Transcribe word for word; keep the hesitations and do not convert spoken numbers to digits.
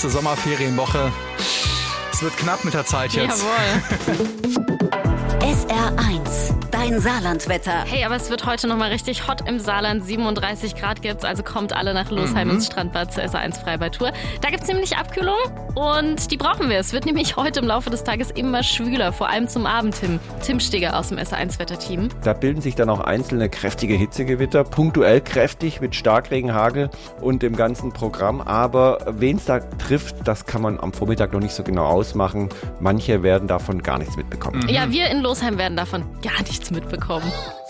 letzte Sommerferienwoche. Es wird knapp mit der Zeit jetzt. Jawohl. S R eins, dein Saarlandwetter. Hey, aber es wird heute nochmal richtig hot im Saarland. siebenunddreißig Grad gibt's, also kommt alle nach Losheim Mhm. ins Strandbad zur S R eins Freibad-Tour. Da gibt's nämlich Abkühlung und die brauchen wir. Es wird nämlich heute im Laufe des Tages immer schwüler, vor allem zum Abend, Tim. Tim Steger aus dem S R eins Wetterteam. Da bilden sich dann auch einzelne kräftige Hitzegewitter, punktuell kräftig mit Starkregen, Hagel und dem ganzen Programm. Aber wen es da trifft, das kann man am Vormittag noch nicht so genau ausmachen. Manche werden davon gar nichts mitbekommen. Ja, wir in Losheim werden davon gar nichts mitbekommen.